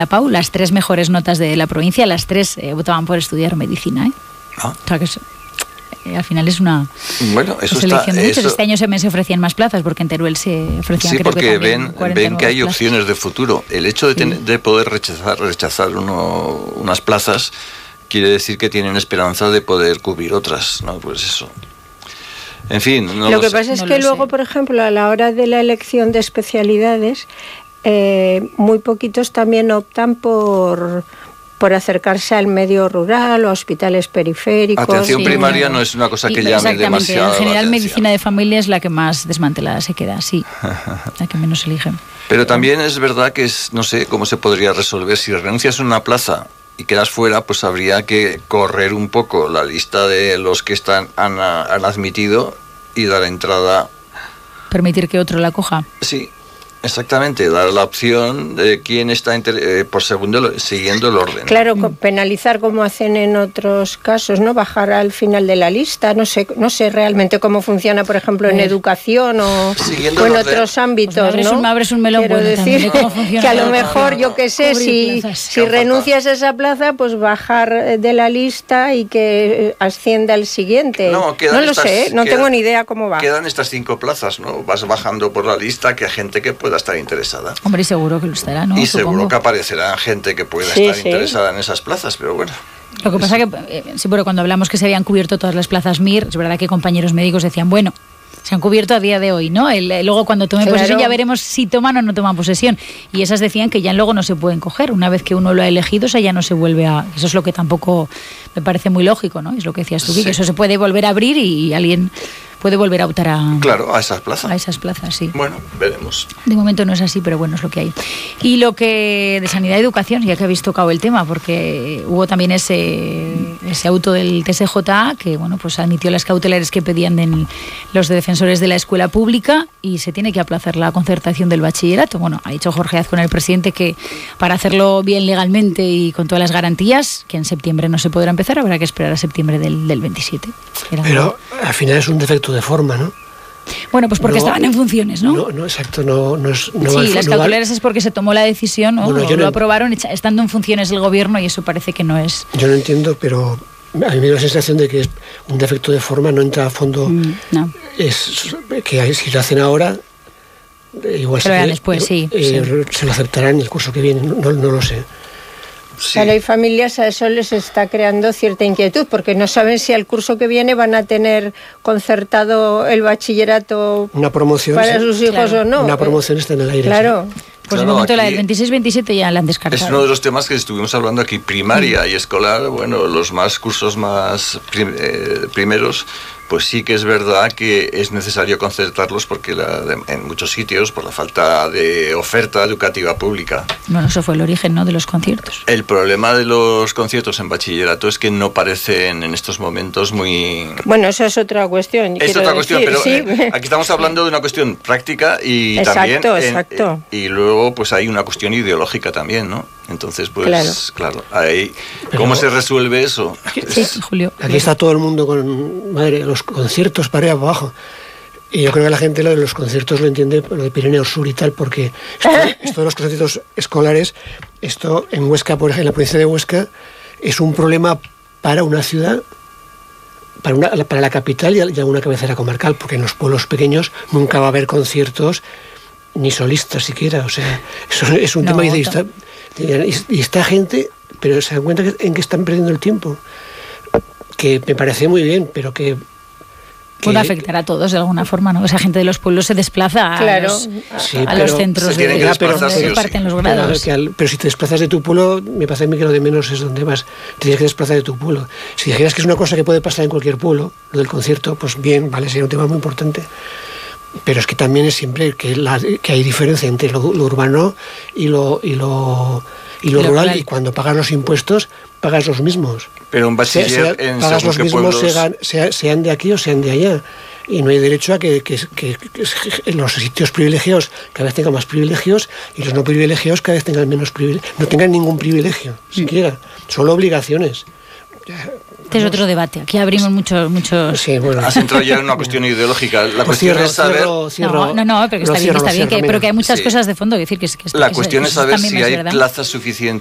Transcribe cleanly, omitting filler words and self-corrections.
la Pau, las 3 mejores notas de la provincia, las 3 votaban por estudiar medicina, ¿eh? Ah. O sea que al final es una selección de muchos. Este año se ofrecían más plazas porque en Teruel se ofrecían, creo que también 40 ven que hay plazas. opciones de futuro. El hecho de poder rechazar unas plazas quiere decir que tienen esperanza de poder cubrir otras, ¿no? Pues eso. En fin, lo que pasa es que luego, por ejemplo, a la hora de la elección de especialidades, muy poquitos también optan por acercarse al medio rural o a hospitales periféricos. Atención primaria no es una cosa que llame demasiado. En general, la medicina de familia es la que más desmantelada se queda, sí. La que menos eligen. Pero también es verdad que no sé cómo se podría resolver. Si renuncias a una plaza y quedas fuera, pues habría que correr un poco la lista de los que han admitido y dar entrada. Permitir que otro la coja. Sí, exactamente, dar la opción de quién está por segundo siguiendo el orden. Claro, penalizar como hacen en otros casos, ¿no? Bajar al final de la lista. No sé realmente cómo funciona, por ejemplo, en educación o en otros ámbitos, pues ¿no? Abres un melón. Quiero decir que a lo mejor, yo qué sé, si renuncias a esa plaza, pues bajar de la lista y que ascienda al siguiente. No lo sé, no tengo ni idea cómo va. Quedan estas 5 plazas, ¿no? Vas bajando por la lista que hay gente que pueda estar interesada. Hombre, y seguro que lo estará, ¿no? Y seguro que aparecerá gente que pueda estar interesada en esas plazas, pero bueno. Lo que pasa que, cuando hablamos que se habían cubierto todas las plazas MIR, es verdad que compañeros médicos decían, bueno, se han cubierto a día de hoy, ¿no? Luego cuando tomen posesión ya veremos si toman o no toman posesión. Y esas decían que ya luego no se pueden coger. Una vez que uno lo ha elegido, o sea, ya no se vuelve a... Eso es lo que tampoco me parece muy lógico, ¿no? Es lo que decías tú, que eso se puede volver a abrir y alguien puede volver a optar a esas plazas. A esas plazas, sí. Bueno, veremos. De momento no es así, pero bueno, es lo que hay. Y lo que de sanidad y educación, ya que habéis tocado el tema, porque hubo también ese auto del TSJ que, bueno, pues admitió las cautelares que pedían los defensores de la escuela pública y se tiene que aplazar la concertación del bachillerato. Bueno, ha dicho Jorge Azcona, el presidente, que para hacerlo bien legalmente y con todas las garantías, que en septiembre no se podrá empezar, habrá que esperar a septiembre del 27. Pero al final es un defecto de forma, ¿no? Bueno, pues porque estaban en funciones, ¿no? No, exacto, no es... Sí, las cautelares es porque se tomó la decisión, ¿no? Bueno, lo aprobaron estando en funciones el gobierno y eso parece que no es... Yo no entiendo, pero a mí me da la sensación de que es un defecto de forma, no entra a fondo. No. Es que si lo hacen ahora, igual después, sí. Se lo aceptarán el curso que viene, no lo sé. Sí. Claro, hay familias, a eso les está creando cierta inquietud, porque no saben si al curso que viene van a tener concertado el bachillerato una promoción, para sus hijos o no. Una promoción está en el aire. Claro. Sí. Pues de momento la del 26-27 ya la han descartado. Es uno de los temas que estuvimos hablando aquí, primaria y escolar, bueno, los cursos más primeros, pues sí que es verdad que es necesario concertarlos porque en muchos sitios, por la falta de oferta educativa pública. Bueno, eso fue el origen, ¿no?, de los conciertos. El problema de los conciertos en bachillerato es que no parecen en estos momentos muy... Bueno, eso es otra cuestión. Es otra cuestión, pero sí. Aquí estamos hablando de una cuestión práctica y Exacto. Y luego pues hay una cuestión ideológica también, ¿no? Entonces, pues, claro ahí, ¿cómo se resuelve eso? Sí, Julio. Aquí está todo el mundo con los conciertos para arriba abajo. Y yo creo que la gente lo de los conciertos lo entiende, lo de Pirineo Sur y tal, porque esto de los conciertos escolares, esto en Huesca, por ejemplo, en la provincia de Huesca, es un problema para una ciudad, para la capital y alguna cabecera comarcal, porque en los pueblos pequeños nunca va a haber conciertos ni solistas siquiera. O sea, eso es un tema idealista. Y esta gente, pero se dan cuenta en que están perdiendo el tiempo, que me parece muy bien, pero que puede afectar a todos de alguna forma, ¿no? Esa gente de los pueblos se desplaza a los centros de donde parten los grados. Pero si te desplazas de tu pueblo, me parece a mí que lo de menos es donde vas. Tienes que desplazar de tu pueblo. Si dijeras que es una cosa que puede pasar en cualquier pueblo, lo del concierto, pues bien, vale, sería un tema muy importante. Pero es que también es siempre que hay diferencia entre lo urbano y lo rural, y cuando pagas los impuestos pagas los mismos. Pero un bachiller pagas los mismos pueblos... sean de aquí o sean de allá, y no hay derecho a que los sitios privilegiados cada vez tengan más privilegios y los no privilegiados cada vez tengan menos privilegios, no tengan ningún privilegio siquiera, solo obligaciones. Este es otro debate. Aquí abrimos muchos... Sí, bueno. Has entrado ya en una cuestión ideológica. La Pues cuestión es saber... No, pero que está bien, pero que hay muchas cosas de fondo. Decir que la cuestión es saber también si es hay verdad. plazas suficientes